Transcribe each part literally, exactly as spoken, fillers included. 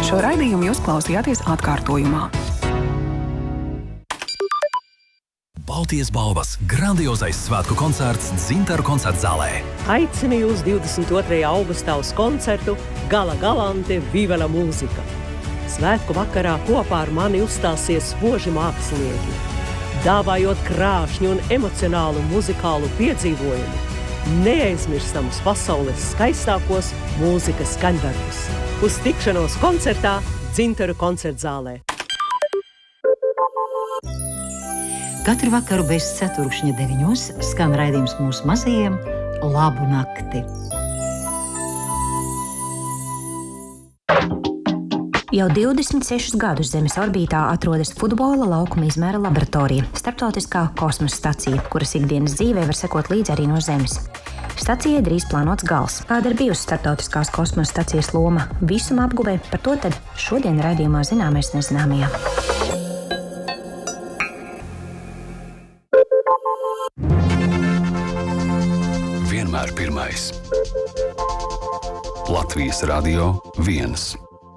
Šo raidījumu jūs klausījāties atkārtojumā. Baltijas balvas grandiozais svētku koncerts Dzintaru koncertzālē. Aicinu jūs divdesmit otrajā augustā uz koncertu Gala Galante Viva la mūzika. Svētku vakarā kopā ar mani uzstāsies spoži mākslinieki, dāvājot krāšņu un emocionālu muzikālu piedzīvojumu, neaizmirstamus pasaules skaistākos mūzikas skaņdarbus. Uz tikšanos koncertā Dzintaru koncertzālē. Katru vakaru bez ceturkšņa deviņos skan raidījums mūsu mazajiem Labu nakti. Jau divdesmit sešus gadus Zemes orbītā atrodas futbola laukuma izmēra laboratorija, starptautiskā kosmosa stacija, kuras ikdienas dzīvē var sekot līdzi arī no Zemes. Stacijai drīz plānots gals. Kāda ir bijusi starptautiskās kosmosa stacijas loma visuma apguvē, par to tad šodien raidījumā zināmais nezināmajā. Vienmēr pirmais. Latvijas Radio viens.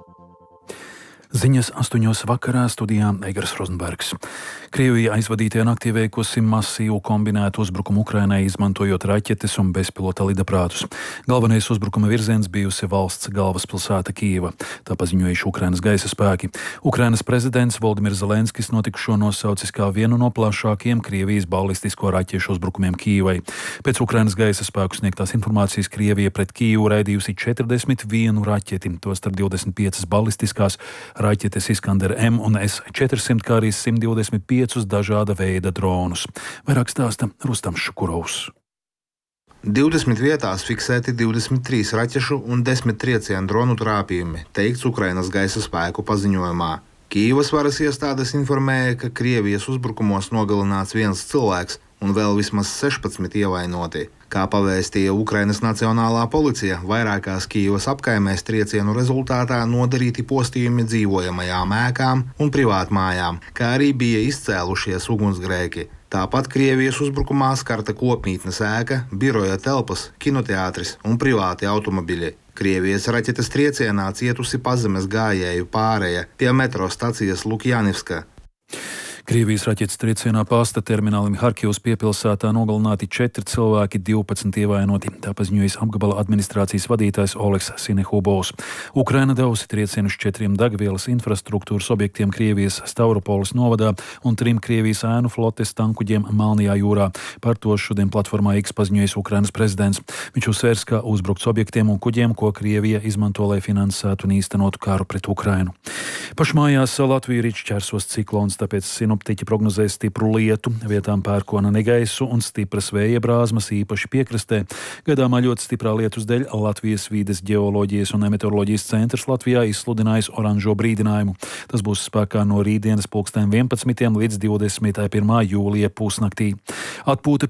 Ziņas astoņos vakarā studijā Eigars Rozenbergs. Krievija aizvadītajā naktī veikusi masīvu kombinētu uzbrukumu Ukrainai, izmantojot raķetes un bezpilota lidaprātus. Galvenais uzbrukuma virziens bijusi valsts galvaspilsēta Kijeva, tā paziņojuši Ukrainas gaisa spēki. Ukrainas prezidents Voldimirs Zelenskis notikušo nosaucis kā vienu no plašākiem Krievijas balistisko raķešu uzbrukumiem Kijevai. Pēc Ukrainas gaisa spēku sniegtās informācijas Krievija pret Kijevu raidījusi četrdesmit vienu raķeti, tostarp divdesmit piecas balistiskās raķetes Iskander M un S četrsimt, kā arī simt divdesmit piecus dažāda veida dronus. Vairāk stāsta Rustams Šukurovs. divdesmit vietās fiksēti divdesmit trīs raķešu un desmit triecienu dronu trāpījumi, teikts Ukrainas gaisa spēku paziņojumā. Kijevas varas iestādes informēja, ka Krievijas uzbrukumos nogalināts viens cilvēks un vēl vismaz sešpadsmit ievainoti. Kā pavēstīja Ukrainas Nacionālā policija, vairākās Kijevas apkaimēs triecienu rezultātā nodarīti postījumi dzīvojamajām ēkām un privātmājām, kā arī bija izcēlušies ugunsgrēki. Tāpat Krievijas uzbrukumā skarta kopmītnes ēka, biroja telpas, kinoteātris un privāti automobiļi. Krievijas raķetes triecienā cietusi pazemes gājēju pāreja pie metro stacijas Lukjanivska. Krievijas raķetes triecienā pasta terminālim Harkivas piepilsētā nogalināti četri cilvēki, divpadsmit ievainoti, tā paziņojas apgabala administrācijas vadītājs Oleks Sinehubovs. Ukraina devusi triecienus četriem degvielas infrastruktūras objektiem Krievijas Stavropolis novadā un trim Krievijas ēnu flotes tankuģiem Melnajā jūrā. Par to šodien platformā X paziņojas Ukrainas prezidents. Viņš uzsvērs, ka uzbrukts objektiem un kuģiem, ko Krievija izmanto, lai finansētu un īstenotu kāru pret Ukrainu. Pašmājās Latviju ir šķērsos ciklons, tāpēc sinoptiķi prognozē stipru lietu, vietām pērkona negaisu un stipras vēja brāzmas, īpaši piekrastē. Gaidāmā ļoti stiprā lietus dēļ Latvijas vīdes geoloģijas un meteoroloģijas centrs Latvijā izsludinājis oranžo brīdinājumu. Tas būs spēkā no rītdienas pulkstēm vienpadsmitiem līdz divdesmit pirmā jūlija pusnaktī. Atpūta